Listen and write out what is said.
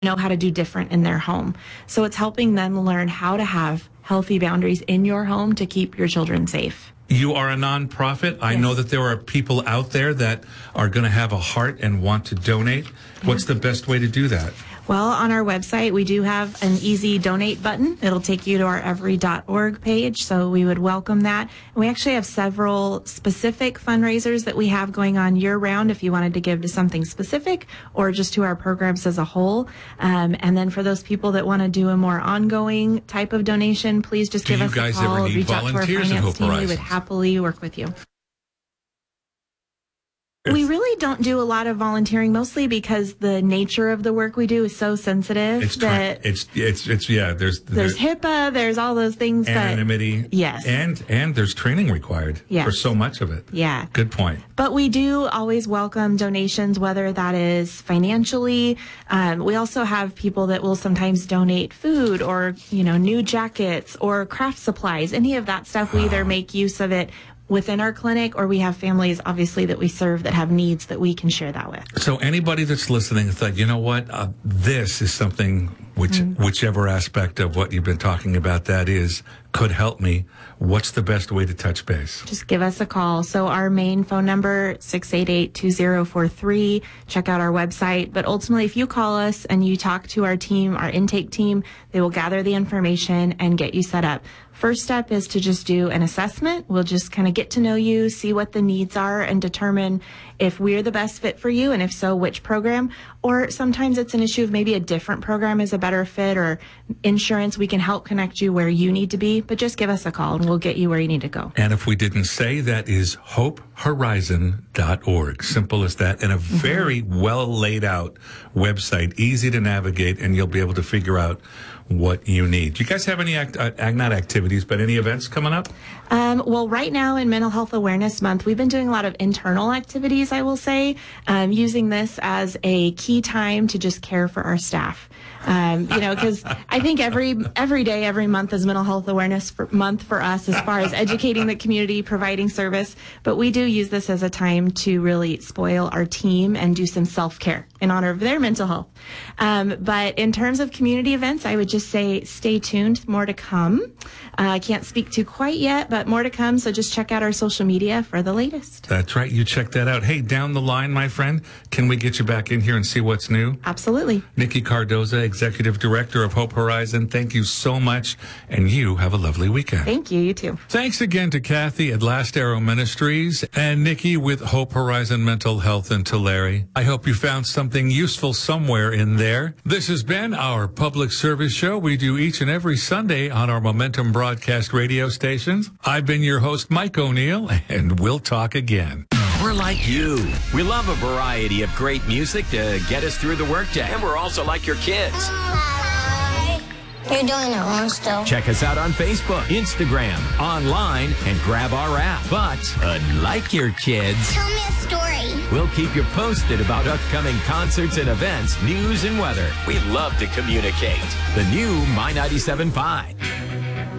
know how to do different in their home. So it's helping them learn how to have healthy boundaries in your home to keep your children safe. You are a nonprofit. I know that there are people out there that are going to have a heart and want to donate. What's the best way to do that? Well, on our website, we do have an easy donate button. It'll take you to our every.org page, so we would welcome that. And we actually have several specific fundraisers that we have going on year-round if you wanted to give to something specific or just to our programs as a whole. And then for those people that want to do a more ongoing type of donation, please just give us a call. Do you guys ever need reach out to our volunteers at finance Hope team. We Horizons? would happily work with you. We really don't do a lot of volunteering, mostly because the nature of the work we do is so sensitive. There's HIPAA, there's all those things. Anonymity. Yes. And there's training required for so much of it. Yeah. Good point. But we do always welcome donations, whether that is financially. We also have people that will sometimes donate food or, new jackets or craft supplies. Any of that stuff, we either make use of it within our clinic, or we have families, obviously, that we serve that have needs that we can share that with. So anybody that's listening is like, you know what, this is something whichever aspect of what you've been talking about that is, could help me. What's the best way to touch base? Just give us a call. So our main phone number, 688-2043. Check out our website. But ultimately, if you call us and you talk to our team, our intake team, they will gather the information and get you set up. First step is to just do an assessment. We'll just kind of get to know you, see what the needs are, and determine if we're the best fit for you, and if so, which program. Or sometimes it's an issue of maybe a different program is a better fit, or insurance. We can help connect you where you need to be, but just give us a call and we'll get you where you need to go. And if we didn't say, that is hopehorizon.org. Simple as that. And a very well laid out website, easy to navigate, and you'll be able to figure out what you need. Do you guys have any, not activities, but any events coming up? Well, right now in Mental Health Awareness Month, we've been doing a lot of internal activities, I will say, using this as a key time to just care for our staff. Because I think every day, every month is Mental Health Awareness Month for us as far as educating the community, providing service. But we do use this as a time to really spoil our team and do some self-care in honor of their mental health. But in terms of community events, I would just say stay tuned. More to come. I can't speak to quite yet, but more to come. So just check out our social media for the latest. That's right. You check that out. Hey, down the line, my friend, can we get you back in here and see what's new? Absolutely. Nikki Cardoza, Executive Director of Hope Horizon, thank you so much, and you have a lovely weekend. Thank you. You too. Thanks again to Kathy at Last Arrow Ministries and Nikki with Hope Horizon Mental Health in Tulare. I hope you found something useful somewhere in there. This has been our public service show we do each and every Sunday on our Momentum broadcast radio stations. I've been your host, Mike O'Neill, and we'll talk again. We're like you. We love a variety of great music to get us through the workday. And we're also like your kids. Hi. You're doing it wrong still. Check us out on Facebook, Instagram, online, and grab our app. But unlike your kids, Tell me a story. we'll keep you posted about upcoming concerts and events, news and weather. We love to communicate. The new My 97.5.